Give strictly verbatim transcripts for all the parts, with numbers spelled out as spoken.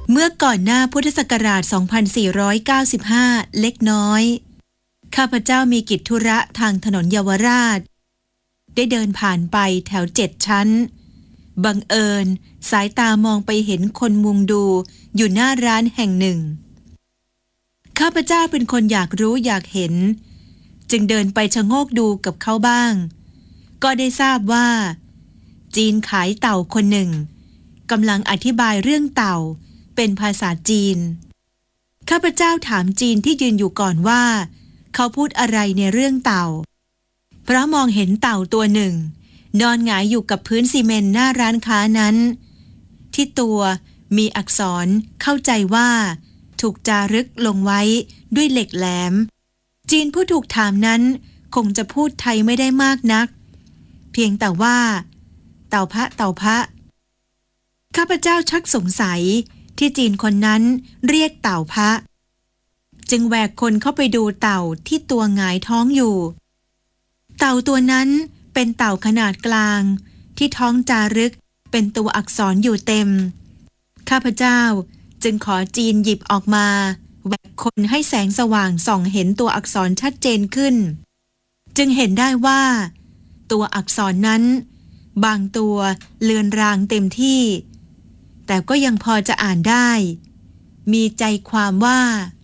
เมื่อก่อนหน้าพุทธศักราช สองพันสี่ร้อยเก้าสิบห้า เล็กน้อยข้าพเจ้ามีกิจธุระทางถนนเยาวราชได้เดินผ่านไปแถวเจ็ดชั้นบังเอิญสายตามองไปเห็นคนมุงดูอยู่หน้าร้านแห่งหนึ่งข้าพเจ้าเป็นคนอยากรู้อยากเห็นจึงเดินไปชะโงกดูกับเขาบ้างก็ได้ทราบว่าจีนขายเต่าคนหนึ่งกำลังอธิบายเรื่องเต่าเป็นภาษาจีนข้าพเจ้าถามจีนที่ยืนอยู่ก่อนว่าเขาพูดอะไรในเรื่องเต่าเพราะมองเห็นเต่าตัวหนึ่งนอนหงายอยู่กับพื้นซีเมนต์หน้าร้านค้านั้นที่ตัวมีอักษรเข้าใจว่าถูกจารึกลงไว้ด้วยเหล็กแหลมจีนผู้ถูกถามนั้นคงจะพูดไทยไม่ได้มากนักเพียงแต่ว่าเต่าพระเต่าพระข้าพเจ้าชักสงสัยที่จีนคนนั้นเรียกเต่าพระจึงแหวกคนเข้าไปดูเต่าที่ตัวหงายท้องอยู่เต่าตัวนั้นเป็นเต่าขนาดกลางที่ท้องจารึกเป็นตัวอักษรอยู่เต็มข้าพเจ้าจึงขอจีนหยิบออกมาแหวกคนให้แสงสว่างส่องเห็นตัวอักษรชัดเจนขึ้นจึงเห็นได้ว่าตัวอักษรนั้นบางตัวเลือนรางเต็มที่แต่ก็ยังพอจะอ่านได้มีใจความว่า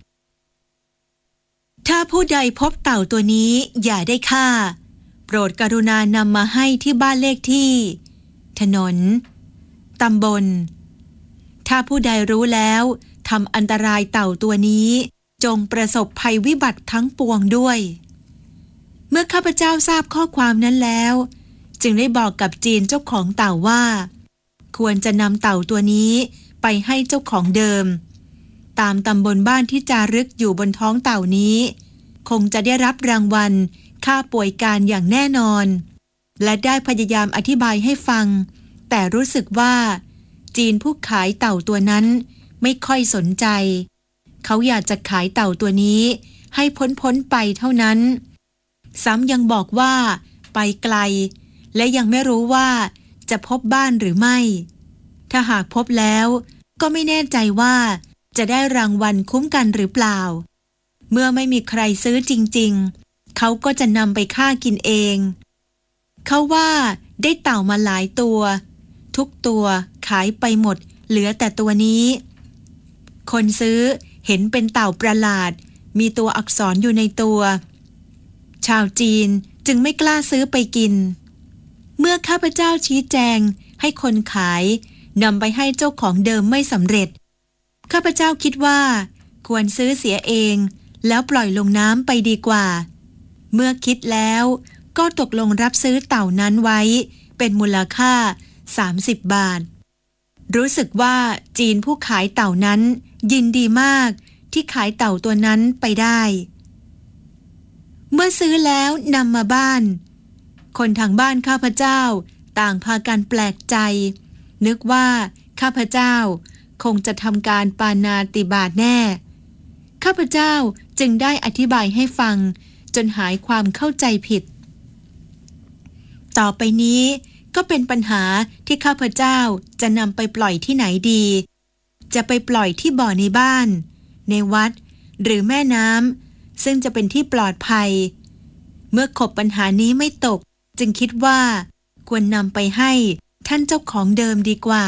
ถ้าผู้ใดพบเต่าตัวนี้อย่าได้ฆ่าโปรดกรุณานำมาให้ที่บ้านเลขที่ถนนตำบลถ้าผู้ใดรู้แล้วทำอันตรายเต่าตัวนี้จงประสบภัยวิบัติทั้งปวงด้วยเมื่อข้าพเจ้าทราบข้อความนั้นแล้วจึงได้บอกกับจีนเจ้าของเต่าว่าควรจะนำเต่าตัวนี้ไปให้เจ้าของเดิมตามตำบลบ้านที่จารึกอยู่บนท้องเต่านี้คงจะได้รับรางวัลค่าป่วยการอย่างแน่นอนและได้พยายามอธิบายให้ฟังแต่รู้สึกว่าจีนผู้ขายเต่าตัวนั้นไม่ค่อยสนใจเขาอยากจะขายเต่าตัวนี้ให้พ้นๆไปเท่านั้นซ้ำยังบอกว่าไปไกลและยังไม่รู้ว่าจะพบบ้านหรือไม่ถ้าหากพบแล้วก็ไม่แน่ใจว่าจะได้รางวัลคุ้มกันหรือเปล่าเมื่อไม่มีใครซื้อจริงๆเขาก็จะนำไปฆ่ากินเองเขาว่าได้เต่ามาหลายตัวทุกตัวขายไปหมดเหลือแต่ตัวนี้คนซื้อเห็นเป็นเต่าประหลาดมีตัวอักษรอยู่ในตัวชาวจีนจึงไม่กล้าซื้อไปกินเมื่อข้าพเจ้าชี้แจงให้คนขายนำไปให้เจ้าของเดิมไม่สำเร็จข้าพเจ้าคิดว่าควรซื้อเสียเองแล้วปล่อยลงน้ำไปดีกว่าเมื่อคิดแล้วก็ตกลงรับซื้อเต่านั้นไว้เป็นมูลค่าสามสิบบาทรู้สึกว่าจีนผู้ขายเต่านั้นยินดีมากที่ขายเต่าตัวนั้นไปได้เมื่อซื้อแล้วนำมาบ้านคนทางบ้านข้าพเจ้าต่างพากันแปลกใจนึกว่าข้าพเจ้าคงจะทำการปาณาติบาตแน่ข้าพเจ้าจึงได้อธิบายให้ฟังจนหายความเข้าใจผิดต่อไปนี้ก็เป็นปัญหาที่ข้าพเจ้าจะนำไปปล่อยที่ไหนดีจะไปปล่อยที่บ่อในบ้านในวัดหรือแม่น้ำซึ่งจะเป็นที่ปลอดภัยเมื่อขบปัญหานี้ไม่ตกจึงคิดว่าควรนำไปให้ท่านเจ้าของเดิมดีกว่า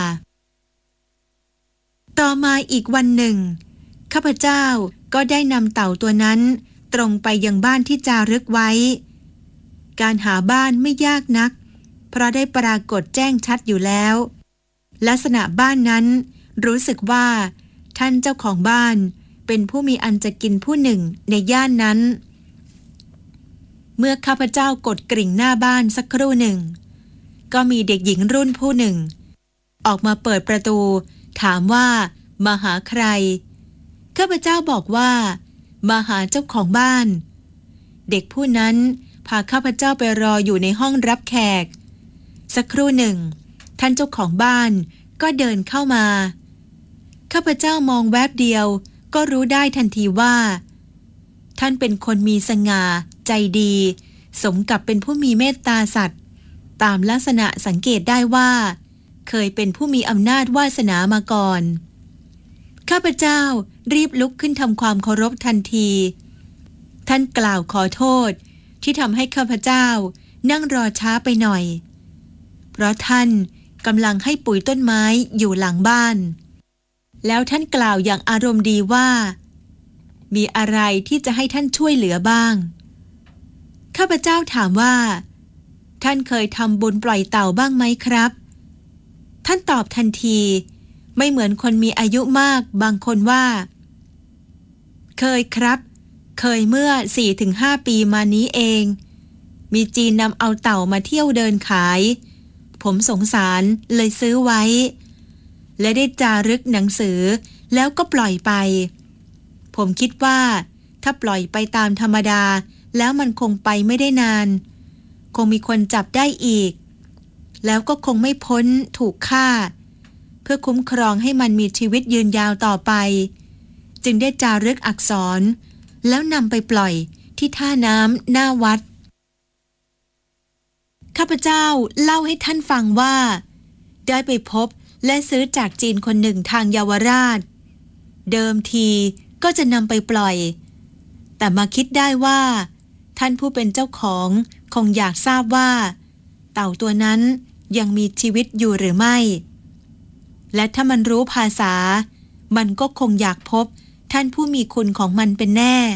ต่อมาอีกวันหนึ่งข้าพเจ้าก็ได้นำเต่าตัวนั้นตรงไปยังบ้านที่จารึกไว้การหาบ้านไม่ยากนักเพราะได้ปรากฏแจ้งชัดอยู่แล้วลักษณะบ้านนั้นรู้สึกว่าท่านเจ้าของบ้านเป็นผู้มีอันจะกินผู้หนึ่งในย่านนั้นเมื่อข้าพเจ้ากดกริ่งหน้าบ้านสักครู่หนึ่งก็มีเด็กหญิงรุ่นผู้หนึ่งออกมาเปิดประตูถามว่ามาหาใครข้าพเจ้าบอกว่ามาหาเจ้าของบ้านเด็กผู้นั้นพาข้าพเจ้าไปรออยู่ในห้องรับแขกสักครู่หนึ่งท่านเจ้าของบ้านก็เดินเข้ามาข้าพเจ้ามองแวบเดียวก็รู้ได้ทันทีว่าท่านเป็นคนมีสง่าใจดีสมกับเป็นผู้มีเมตตาสัตว์ตามลักษณะสังเกตได้ว่าเคยเป็นผู้มีอำนาจวาสนามาก่อนข้าพเจ้ารีบลุกขึ้นทำความเคารพทันทีท่านกล่าวขอโทษที่ทำให้ข้าพเจ้านั่งรอช้าไปหน่อยเพราะท่านกำลังให้ปุ๋ยต้นไม้อยู่หลังบ้านแล้วท่านกล่าวอย่างอารมณ์ดีว่ามีอะไรที่จะให้ท่านช่วยเหลือบ้างข้าพเจ้าถามว่าท่านเคยทำบุญปล่อยเต่าบ้างไหมครับท่านตอบทันทีไม่เหมือนคนมีอายุมากบางคนว่าเคยครับเคยเมื่อ สี่ถึงห้า ปีมานี้เองมีจีนนำเอาเต่ามาเที่ยวเดินขายผมสงสารเลยซื้อไว้และได้จารึกหนังสือแล้วก็ปล่อยไปผมคิดว่าถ้าปล่อยไปตามธรรมดาแล้วมันคงไปไม่ได้นานคงมีคนจับได้อีกแล้วก็คงไม่พ้นถูกฆ่าเพื่อคุ้มครองให้มันมีชีวิตยืนยาวต่อไปจึงได้จารึกอักษรแล้วนำไปปล่อยที่ท่าน้ำหน้าวัดข้าพเจ้าเล่าให้ท่านฟังว่าได้ไปพบและซื้อจากจีนคนหนึ่งทางเยาวราชเดิมทีก็จะนำไปปล่อยแต่มาคิดได้ว่าท่านผู้เป็นเจ้าของคงอยากทราบว่าเต่าตัวนั้นยังมีชีวิตอยู่หรือไม่และถ้ามันรู้ภาษามันก็คงอยากพบท่านผู้มีคุณของมันเป็นแน่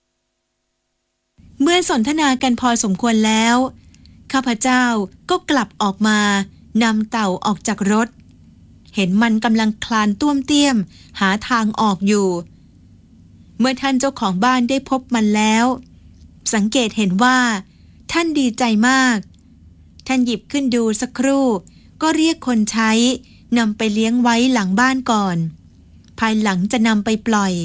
เมื่อสนทนากันพอสมควรแล้วข้าพเจ้าก็กลับออกมานำเต่าออกจากรถเห็นมันกำลังคลานต้วมเตี้ยมหาทางออกอยู่เมื่อท่านเจ้าของบ้านได้พบมันแล้วสังเกตเห็นว่าท่านดีใจมากท่านหยิบขึ้นดูสักครู่ก็เรียกคนใช้นำไปเลี้ยงไว้หลังบ้านก่อนภายหลังจะนำไปปล่อย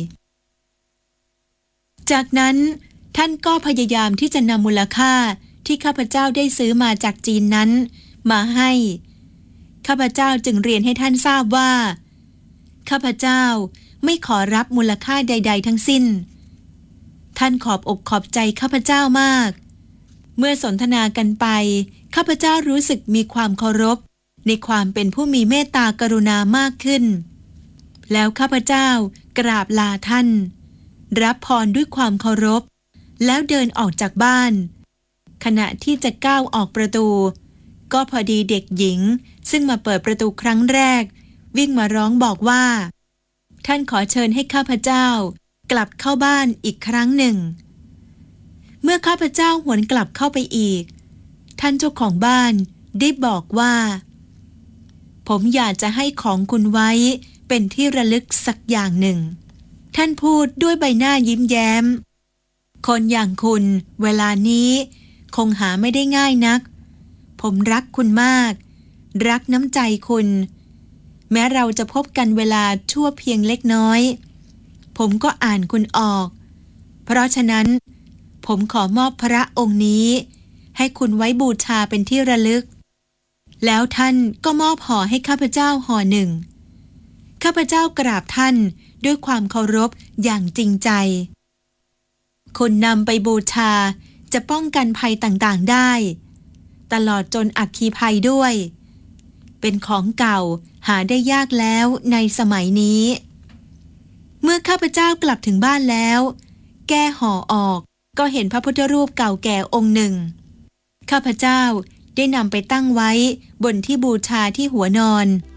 จากนั้นท่านก็พยายามที่จะนำมูลค่าที่ข้าพเจ้าได้ซื้อมาจากจีนนั้นมาให้ข้าพเจ้าจึงเรียนให้ท่านทราบว่าข้าพเจ้าไม่ขอรับมูลค่าใดๆทั้งสิ้นท่านขอบอกขอบใจข้าพเจ้ามากเมื่อสนทนากันไปข้าพเจ้ารู้สึกมีความเคารพในความเป็นผู้มีเมตตากรุณามากขึ้นแล้วข้าพเจ้ากราบลาท่านรับพรด้วยความเคารพแล้วเดินออกจากบ้านขณะที่จะก้าวออกประตูก็พอดีเด็กหญิงซึ่งมาเปิดประตูครั้งแรกวิ่งมาร้องบอกว่าท่านขอเชิญให้ข้าพเจ้ากลับเข้าบ้านอีกครั้งหนึ่งเมื่อข้าพเจ้าหวนกลับเข้าไปอีกท่านเจ้าของบ้านได้บอกว่าผมอยากจะให้ของคุณไว้เป็นที่ระลึกสักอย่างหนึ่งท่านพูดด้วยใบหน้ายิ้มแย้มคนอย่างคุณเวลานี้คงหาไม่ได้ง่ายนักผมรักคุณมากรักน้ำใจคุณแม้เราจะพบกันเวลาชั่วเพียงเล็กน้อยผมก็อ่านคุณออกเพราะฉะนั้นผมขอมอบพระองค์นี้ให้คุณไว้บูชาเป็นที่ระลึกแล้วท่านก็มอบห่อให้ข้าพเจ้าห่อหนึ่งข้าพเจ้ากราบท่านด้วยความเคารพอย่างจริงใจคุณนำไปบูชาจะป้องกันภัยต่างๆได้ตลอดจนอัคคีภัยด้วยเป็นของเก่าหาได้ยากแล้วในสมัยนี้เมื่อข้าพเจ้ากลับถึงบ้านแล้วแก้ห่อออกก็เห็นพระพุทธรูปเก่าแก่องค์หนึ่งข้าพเจ้าได้นำไปตั้งไว้บนที่บูชาที่หัวนอน